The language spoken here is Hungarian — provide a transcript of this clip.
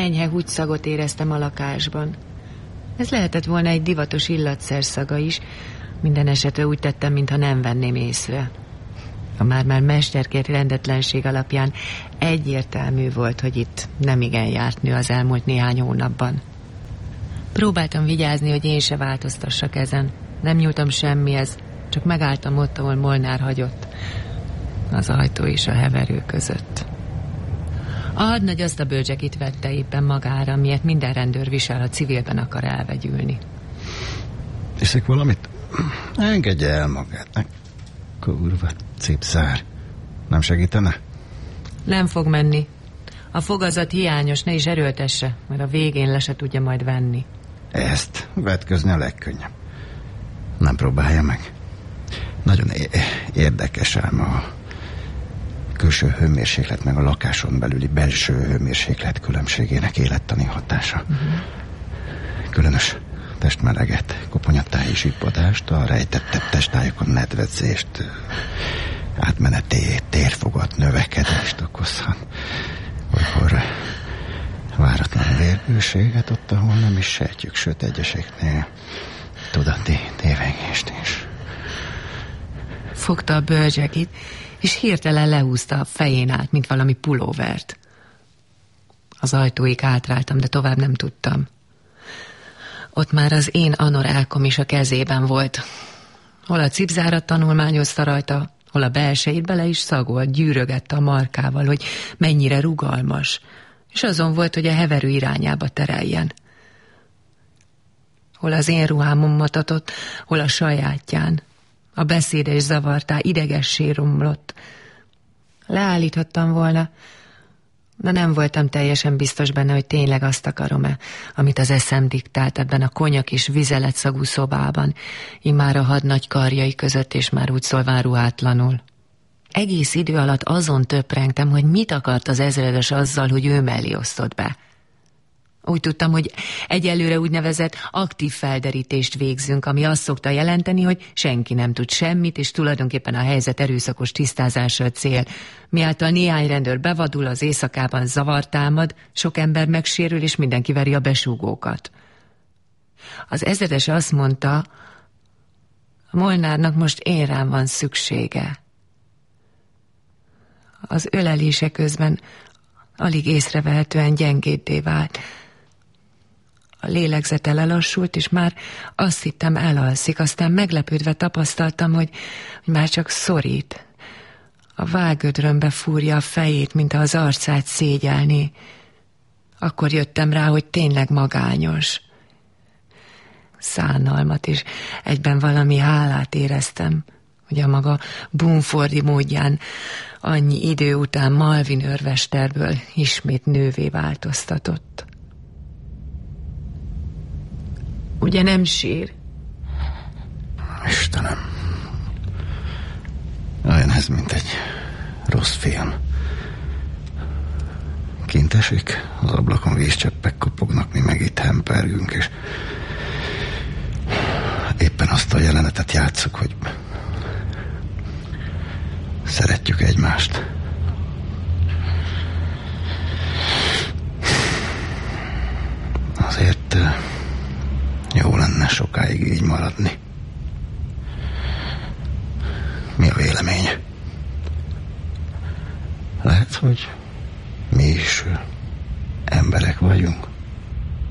Enyhe húgyszagot éreztem a lakásban. Ez lehetett volna egy divatos illatszer szaga is. Minden esetre úgy tettem, mintha nem venném észre. A már mesterkélt rendetlenség alapján egyértelmű volt, hogy itt nem igen járt nő az elmúlt néhány hónapban. Próbáltam vigyázni, hogy én se változtassak ezen. Nem nyúltam semmihez, csak megálltam ott, ahol Molnár hagyott. Az ajtó és a heverő között. A hadnagy azt a bőrcsekit vette éppen magára, miért minden rendőr visel, ha civilben akar elvegyülni. Iszik valamit? Engedje el magát. Kurva cipzár. Nem segítene? Nem fog menni. A fogazat hiányos, ne is erőltesse, mert a végén le se tudja majd venni. Ezt vetközni a legkönnyebb. Nem próbálja meg. Nagyon érdekes ám a külső hőmérséklet meg a lakáson belüli belső hőmérséklet különbségének élettani hatása. Különös testmeleget, koponyatáji zsippadást, a rejtettebb testtájokon nedvedzést, átmeneti térfogat növekedést okozhat. Olykor váratlan vérbőséget ott, ahol nem is sejtjük, sőt egyeseknél tudati tévegést is. Fogta a bőrcsekit, és hirtelen lehúzta a fején át, mint valami pulóvert. Az ajtóig hátráltam, de tovább nem tudtam. Ott már az én anorálkom is a kezében volt. Hol a cipzárat tanulmányozta rajta, hol a belsejét, bele is szagolt, gyűrögette a markával, hogy mennyire rugalmas, és azon volt, hogy a heverő irányába tereljen. Hol az én ruhámon matatott, hol a sajátján. A beszéde is zavartá, idegessé romlott. Leállíthattam volna, de nem voltam teljesen biztos benne, hogy tényleg azt akarom-e, amit az eszem diktált ebben a konyak és vizeletszagú szobában, immár a hadnagy karjai között, és már úgy szólván ruhátlanul. Egész idő alatt azon töprengtem, hogy mit akart az ezredes azzal, hogy ő mellé osztott be. Úgy tudtam, hogy egyelőre úgynevezett aktív felderítést végzünk, ami azt szokta jelenteni, hogy senki nem tud semmit, és tulajdonképpen a helyzet erőszakos tisztázása a cél. Miáltal néhány rendőr bevadul, az éjszakában zavar támad, sok ember megsérül, és mindenki veri a besúgókat. Az ezredes azt mondta, Molnárnak most én rám van szüksége. Az ölelése közben alig észrevehetően gyengéddé vált. A lélegzete lelassult, és már azt hittem elalszik, aztán meglepődve tapasztaltam, hogy már csak szorít. A vágödrömbe fúrja a fejét, mintha az arcát szégyelné. Akkor jöttem rá, hogy tényleg magányos. Szánalmat is, egyben valami hálát éreztem, hogy a maga Bumfordi módján annyi idő után Malvin őrmesterből ismét nővé változtatott. Ugye nem sír? Istenem. Olyan ez, mint egy rossz film. Kint esik, az ablakon vízcseppek kopognak, mi meg itt hempergünk, és éppen azt a jelenetet játsszuk, hogy szeretjük egymást. Azért jó lenne sokáig így maradni. Mi a vélemény? Lehet, hogy mi is emberek vagyunk.